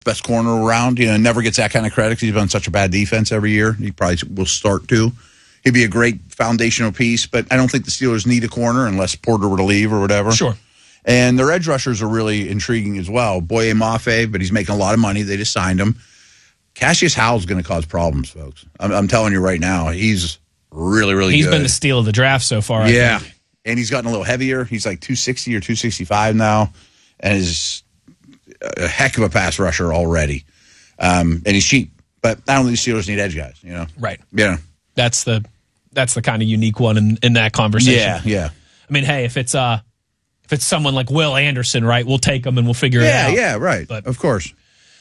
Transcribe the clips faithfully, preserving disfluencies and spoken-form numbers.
best corner around. You know, never gets that kind of credit because he's been on such a bad defense every year. He probably will start to. He'd be a great foundational piece, but I don't think the Steelers need a corner unless Porter were to leave or whatever. Sure. And their edge rushers are really intriguing as well. Boye Mafe, but he's making a lot of money. They just signed him. Cassius Howell's going to cause problems, folks. I'm, I'm telling you right now, he's really, really he's good. He's been the steal of the draft so far. Yeah. I think. And he's gotten a little heavier. He's like two sixty or two sixty-five now, and is a heck of a pass rusher already. Um, and he's cheap. But I don't think the Steelers need edge guys, you know? Right. Yeah. That's the that's the kind of unique one in, in that conversation. Yeah, yeah. I mean, hey, if it's uh if it's someone like Will Anderson, right, we'll take him and we'll figure yeah, it out. Yeah, yeah, right. But, of course.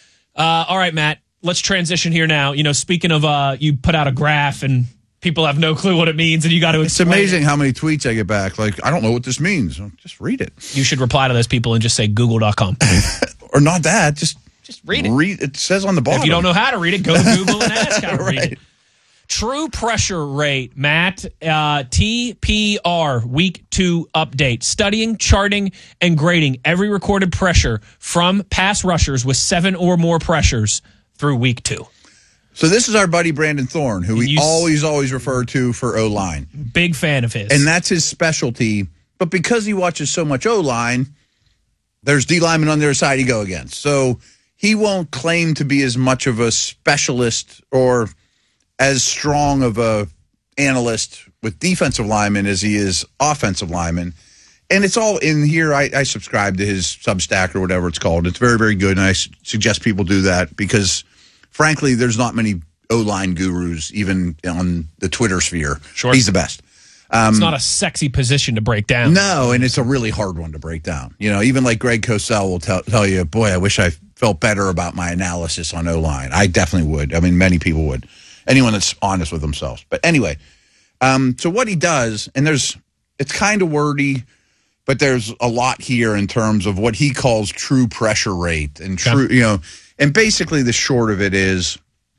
Uh, all right, Matt, let's transition here now. You know, speaking of uh, you put out a graph and people have no clue what it means and you got to It's explain amazing it. how many tweets I get back. Like, I don't know what this means. Just read it. You should reply to those people and just say google dot com. Or not that. Just just read it. Read it says on the bottom. If you don't know how to read it, go to Google and ask how to right. read it. True pressure rate, Matt. Uh, T P R, week two update. Studying, charting, and grading every recorded pressure from pass rushers with seven or more pressures through week two. So this is our buddy Brandon Thorne, who we You, always, always refer to for O-line. Big fan of his. And that's his specialty. But because he watches so much O-line, there's D-linemen on the other side he go against. So he won't claim to be as much of a specialist or as strong of a analyst with defensive linemen as he is offensive linemen. And it's all in here. I, I subscribe to his Substack or whatever it's called. It's very, very good, and I su- suggest people do that because, frankly, there's not many O-line gurus even on the Twitter sphere. Sure. He's the best. Um, it's not a sexy position to break down. No, and it's a really hard one to break down. You know, even like Greg Cosell will tell, tell you, boy, I wish I felt better about my analysis on O-line. I definitely would. I mean, many people would. Anyone that's honest with themselves. But anyway, um, so what he does, and there's, it's kind of wordy, but there's a lot here in terms of what he calls true pressure rate and true, okay. you know, and basically the short of it is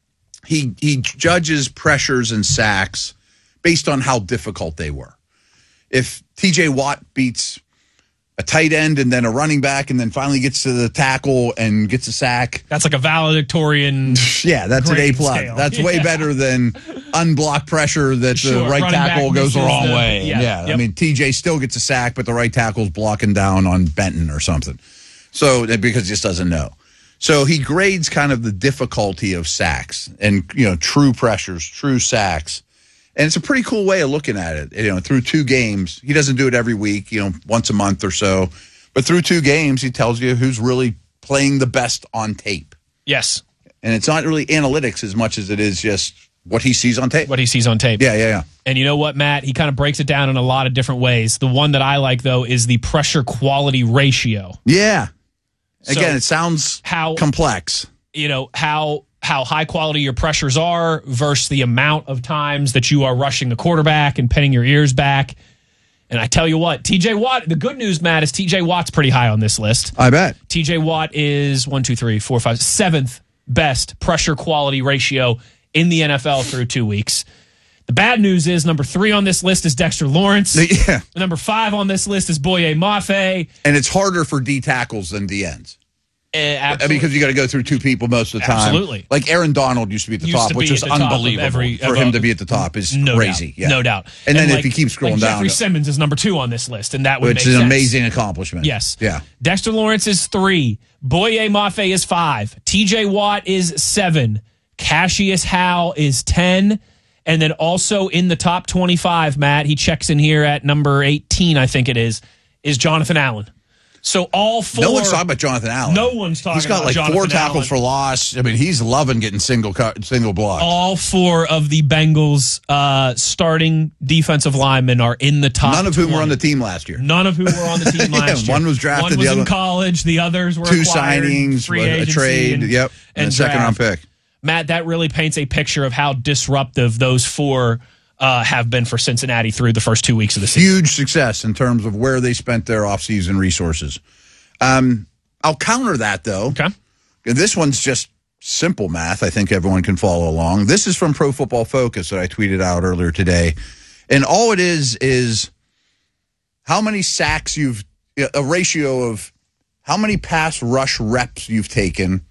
he he judges pressures and sacks based on how difficult they were. If T J Watt beats a tight end and then a running back and then finally gets to the tackle and gets a sack. That's like a valedictorian. Yeah, that's an A plus. Scale. That's yeah. way better than unblocked pressure that Sure, the right tackle goes the wrong the, way. Yeah, yeah. yep. I mean, T J still gets a sack, but the right tackle's blocking down on Benton or something. So, because he just doesn't know. So he grades kind of the difficulty of sacks and, you know, true pressures, true sacks. And it's a pretty cool way of looking at it, you know, through two games. He doesn't do it every week, you know, once a month or so. But through two games, he tells you who's really playing the best on tape. Yes. And it's not really analytics as much as it is just what he sees on tape. What he sees on tape. Yeah, yeah, yeah. And you know what, Matt? He kind of breaks it down in a lot of different ways. The one that I like, though, is the pressure quality ratio. Yeah. Again, So it sounds how complex. You know, how how high quality your pressures are versus the amount of times that you are rushing the quarterback and pinning your ears back. And I tell you what, T J Watt, the good news, Matt, is T J Watt's pretty high on this list. I bet. T J Watt is one, two, three, four, five, seventh best pressure quality ratio in the N F L through two weeks. The bad news is number three on this list is Dexter Lawrence. Yeah. Number five on this list is Boye Mafe. And it's harder for D tackles than D ends. Uh, I mean, because you got to go through two people most of the time. Absolutely. Like Aaron Donald used to be at the Used top, to which be is at the top of unbelievable. every- for of him a- to be at the top is no crazy. Doubt, Yeah. No doubt. And then like, if you keep scrolling like down, Jeffrey Simmons is number two on this list, and that would which make is an sense. amazing accomplishment. Yes. Yeah. Dexter Lawrence is three. Boye Mafe is five. T J Watt is seven. Cassius Howe is ten. And then also in the top twenty-five, Matt, he checks in here at number eighteen, I think it is, is Jonathan Allen. So all four. No one's talking about Jonathan Allen. No one's talking He's got about like Jonathan four tackles Allen. for loss. I mean, he's loving getting single cut, single blocks. All four of the Bengals uh, starting defensive linemen are in the top None of whom twenty. were on the team last year. None of whom were on the team Yeah, last year. one was drafted, One was the in other- college. The others were Two acquired, signings, free a agency, trade, and, yep, and, and a second round draft. pick. Matt, that really paints a picture of how disruptive those four uh, have been for Cincinnati through the first two weeks of the season. Huge success in terms of where they spent their offseason resources. Um, I'll counter that, though. Okay. This one's just simple math. I think everyone can follow along. This is from Pro Football Focus that I tweeted out earlier today. And all it is is how many sacks you've, a ratio of how many pass rush reps you've taken